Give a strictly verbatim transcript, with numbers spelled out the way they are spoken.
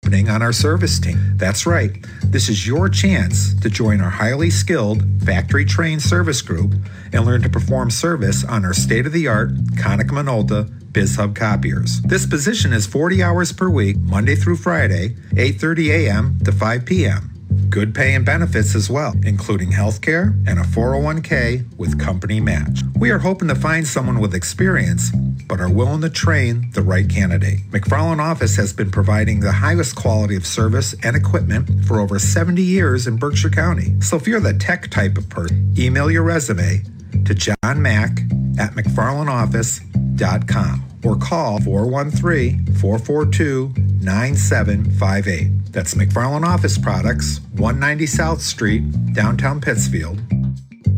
opening on our service team. That's right. This is your chance to join our highly skilled, factory-trained service group and learn to perform service on our state-of-the-art Konica Minolta BizHub copiers. This position is forty hours per week, Monday through Friday, eight thirty a.m. to five p.m. Good pay and benefits as well, including health care and a four oh one k with company match. We are hoping to find someone with experience, but are willing to train the right candidate. McFarland Office has been providing the highest quality of service and equipment for over seventy years in Berkshire County. So if you're the tech type of person, email your resume to john mack at mcfarland office dot com or call four one three, four four two, nine seven five eight. That's McFarland Office Products, one ninety South Street, downtown Pittsfield,